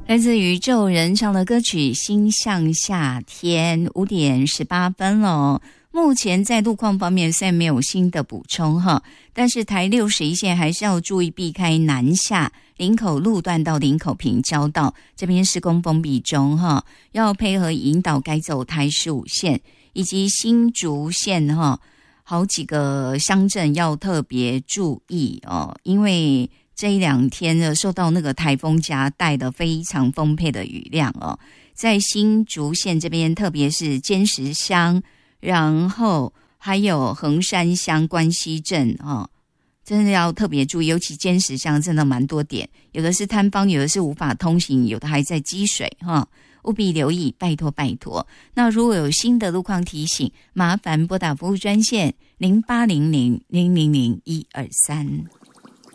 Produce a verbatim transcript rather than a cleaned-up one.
来自宇宙人唱的歌曲《心向夏天》，五点十八分了。目前在路况方面虽然没有新的补充哈，但是台六十一线还是要注意避开南下林口路段到林口平交道，这边施工封闭中哈，要配合引导该走台十五线以及新竹线哈，好几个乡镇要特别注意哦，因为这一两天呢，受到那个台风夹带的非常丰沛的雨量哦，在新竹县这边，特别是尖石乡，然后还有横山乡、关西镇哦，真的要特别注意，尤其尖石乡真的蛮多点，有的是坍方，有的是无法通行，有的还在积水哈、哦，务必留意，拜托拜托。那如果有新的路况提醒，麻烦拨打服务专线零八零零零零零一二三。